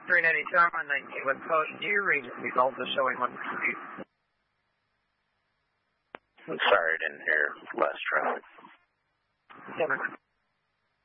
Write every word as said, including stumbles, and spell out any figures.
three ninety-two, I'm on nineteen West Coast. Your region results are showing one speed. I'm sorry, I didn't hear less traffic. Seven.